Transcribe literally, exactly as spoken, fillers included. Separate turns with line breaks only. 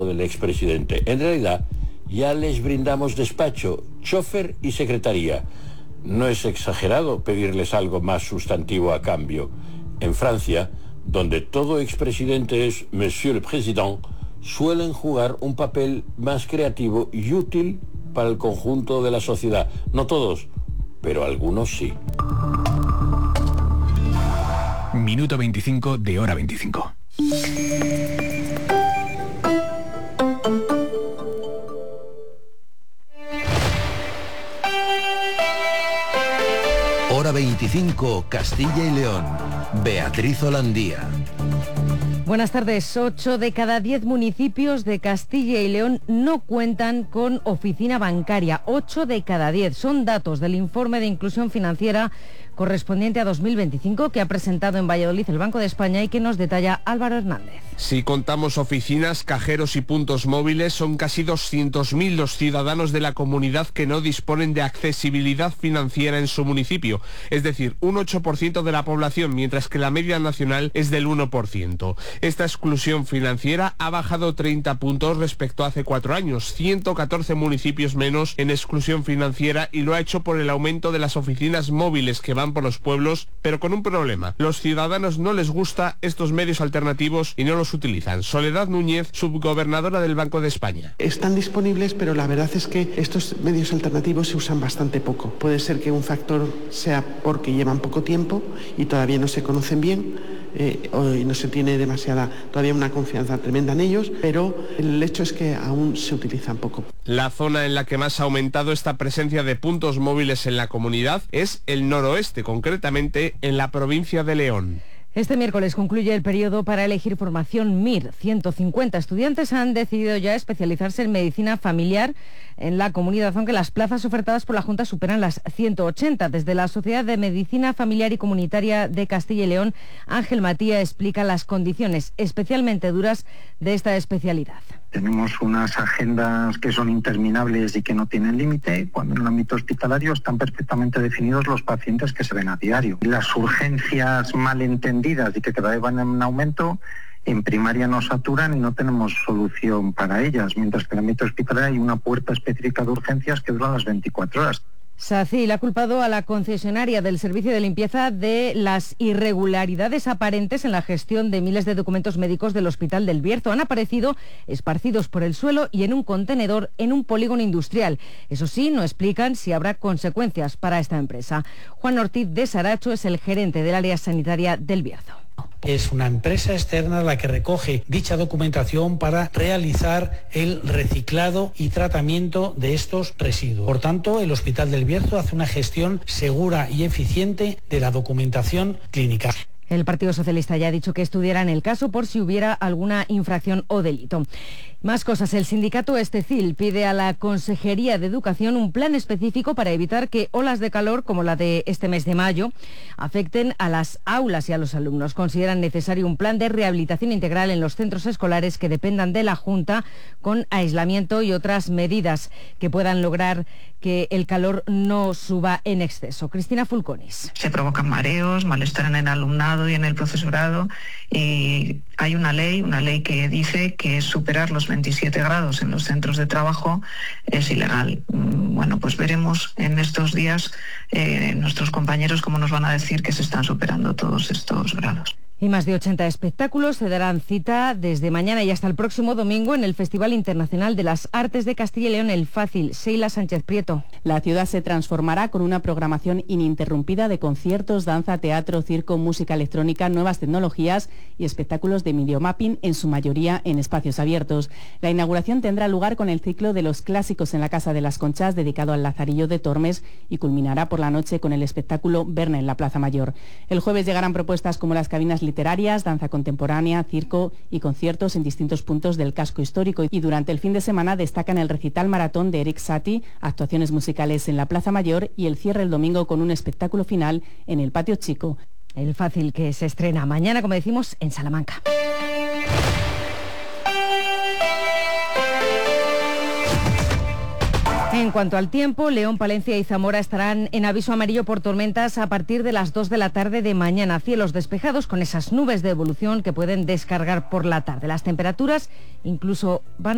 del expresidente. En realidad, ya les brindamos despacho, chofer y secretaría. No es exagerado pedirles algo más sustantivo a cambio. En Francia, donde todo expresidente es Monsieur le Président, suelen jugar un papel más creativo y útil para el conjunto de la sociedad. No todos, pero algunos sí.
Minuto veinticinco de Hora veinticinco.
Hora veinticinco, Castilla y León. Beatriz Holandía.
Buenas tardes. Ocho de cada diez municipios de Castilla y León no cuentan con oficina bancaria. Ocho de cada diez. Son datos del informe de inclusión financiera correspondiente a dos mil veinticinco que ha presentado en Valladolid el Banco de España y que nos detalla Álvaro Hernández.
Si contamos oficinas, cajeros y puntos móviles, son casi doscientos mil los ciudadanos de la comunidad que no disponen de accesibilidad financiera en su municipio, es decir, un ocho por ciento de la población, mientras que la media nacional es del uno por ciento. Esta exclusión financiera ha bajado treinta puntos respecto a hace cuatro años, ciento catorce municipios menos en exclusión financiera, y lo ha hecho por el aumento de las oficinas móviles que van por los pueblos, pero con un problema: los ciudadanos no les gusta estos medios alternativos y no los utilizan. Soledad Núñez, subgobernadora del Banco de España.
Están disponibles, pero la verdad es que estos medios alternativos se usan bastante poco. Puede ser que un factor sea porque llevan poco tiempo y todavía no se conocen bien, eh, y no se tiene demasiada, todavía una confianza tremenda en ellos, pero el hecho es que aún se utilizan poco.
La zona en la que más ha aumentado esta presencia de puntos móviles en la comunidad es el noroeste, concretamente en la provincia de León.
Este miércoles concluye el periodo para elegir formación M I R. ciento cincuenta estudiantes han decidido ya especializarse en medicina familiar en la comunidad, aunque las plazas ofertadas por la Junta superan las ciento ochenta. Desde la Sociedad de Medicina Familiar y Comunitaria de Castilla y León, Ángel Matía explica las condiciones especialmente duras de esta especialidad.
Tenemos unas agendas que son interminables y que no tienen límite, cuando en el ámbito hospitalario están perfectamente definidos los pacientes que se ven a diario. Las urgencias malentendidas y que cada vez van en aumento, en primaria nos saturan y no tenemos solución para ellas, mientras que en el ámbito hospitalario hay una puerta específica de urgencias que dura las veinticuatro horas.
SACIL ha culpado a la concesionaria del servicio de limpieza de las irregularidades aparentes en la gestión de miles de documentos médicos del Hospital del Bierzo. Han aparecido esparcidos por el suelo y en un contenedor en un polígono industrial. Eso sí, no explican si habrá consecuencias para esta empresa. Juan Ortiz de Saracho es el gerente del área sanitaria del Bierzo.
Es una empresa externa la que recoge dicha documentación para realizar el reciclado y tratamiento de estos residuos. Por tanto, el Hospital del Bierzo hace una gestión segura y eficiente de la documentación clínica.
El Partido Socialista ya ha dicho que estudiarán el caso por si hubiera alguna infracción o delito. Más cosas. El sindicato Estecil pide a la Consejería de Educación un plan específico para evitar que olas de calor como la de este mes de mayo afecten a las aulas y a los alumnos. Consideran necesario un plan de rehabilitación integral en los centros escolares que dependan de la Junta, con aislamiento y otras medidas que puedan lograr que el calor no suba en exceso. Cristina Fulconis.
Se provocan mareos, malestar en el alumnado y en el profesorado, y hay una ley, una ley que dice que superar los veintisiete grados en los centros de trabajo es ilegal. Bueno, pues veremos en estos días eh, nuestros compañeros cómo nos van a decir que se están superando todos estos grados.
Y más de ochenta espectáculos se darán cita desde mañana y hasta el próximo domingo en el Festival Internacional de las Artes de Castilla y León, El Fácil. Sheila Sánchez Prieto.
La ciudad se transformará con una programación ininterrumpida de conciertos, danza, teatro, circo, música electrónica, nuevas tecnologías y espectáculos de videomapping, en su mayoría en espacios abiertos. La inauguración tendrá lugar con el ciclo de los clásicos en la Casa de las Conchas, dedicado al Lazarillo de Tormes, y culminará por la noche con el espectáculo Berna en la Plaza Mayor. El jueves llegarán propuestas como las cabinas literarias, danza contemporánea, circo y conciertos en distintos puntos del casco histórico, y durante el fin de semana destacan el recital maratón de Eric Satie, actuaciones musicales en la Plaza Mayor y el cierre el domingo con un espectáculo final en el Patio Chico.
El Fácil, que se estrena mañana, como decimos, en Salamanca. En cuanto al tiempo, León, Palencia y Zamora estarán en aviso amarillo por tormentas a partir de las dos de la tarde de mañana. Cielos despejados con esas nubes de evolución que pueden descargar por la tarde. Las temperaturas incluso van